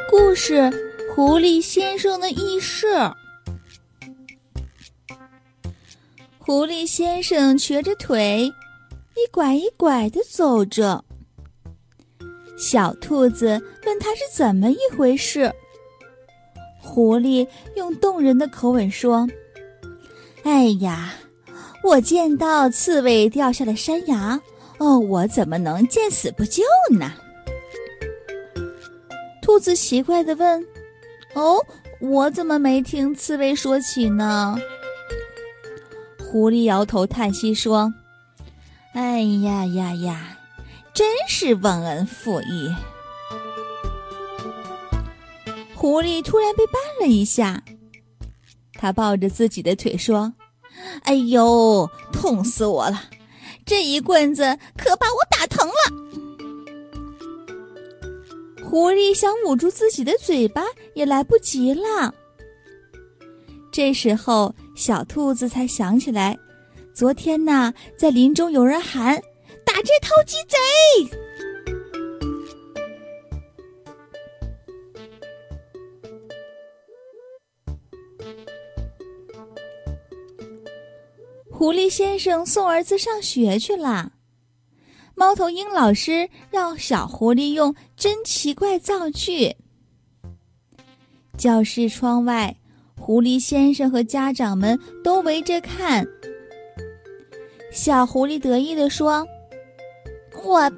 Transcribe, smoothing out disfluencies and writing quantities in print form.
故事：狐狸先生的轶事。狐狸先生瘸着腿，一拐一拐地走着。小兔子问他是怎么一回事。狐狸用动人的口吻说：哎呀，我见到刺猬掉下了山崖，我怎么能见死不救呢？兔子奇怪地问：我怎么没听刺猬说起呢？狐狸摇头叹息说：哎呀呀，真是忘恩负义。狐狸突然被绊了一下，他抱着自己的腿说：哎呦，痛死我了，这一棍子可把我打疼了。狐狸想捂住自己的嘴巴，也来不及了。这时候小兔子才想起来，昨天呢，在林中有人喊：打这偷鸡贼！狐狸先生送儿子上学去了。猫头鹰老师让小狐狸用真奇怪造句。教室窗外，狐狸先生和家长们都围着看。小狐狸得意地说：我